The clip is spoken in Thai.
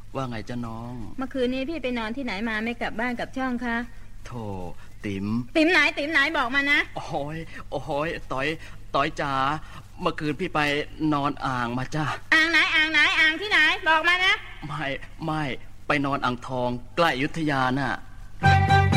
ว่าไงจ้าน้องเมื่อคืนนี้พี่ไปนอนที่ไหนมาไม่กลับบ้านกับช่องคะโธ่ติ๋มไหนบอกมานะโอ้ยต้อยจ๋าเมื่อคืนพี่ไปนอนอ่างมาจ้าอ่างไหนอ่างที่ไหนบอกมานะไม่ไปนอนอ่างทองใกล้อยุธยาน่ะ